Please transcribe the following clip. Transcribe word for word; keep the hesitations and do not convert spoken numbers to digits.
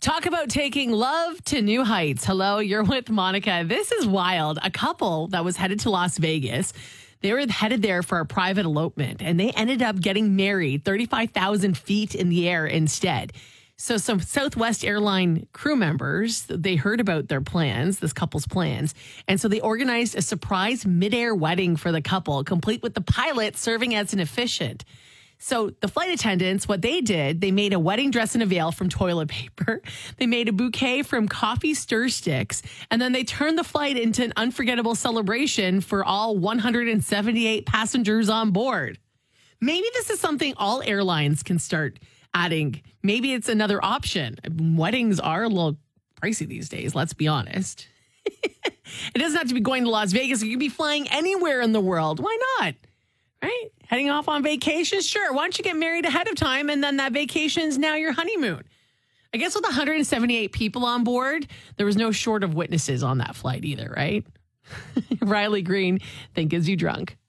Talk about taking love to new heights. Hello, you're with Monica. This is wild. A couple that was headed to Las Vegas. They were headed there for a private elopement, and they ended up getting married thirty-five thousand feet in the air instead. So some Southwest airline crew members, they heard about their plans, this couple's plans. And so they organized a surprise midair wedding for the couple, complete with the pilot serving as an officiant. So the flight attendants, what they did, they made a wedding dress and a veil from toilet paper. They made a bouquet from coffee stir sticks. And then they turned the flight into an unforgettable celebration for all one hundred seventy-eight passengers on board. Maybe this is something all airlines can start adding. Maybe it's another option. Weddings are a little pricey these days, let's be honest. It doesn't have to be going to Las Vegas. You can be flying anywhere in the world. Why not? Right? Heading off on vacation? Sure. Why don't you get married ahead of time and then that vacation is now your honeymoon? I guess with one hundred seventy-eight people on board, there was no short of witnesses on that flight either, right? Riley Green, think is you drunk.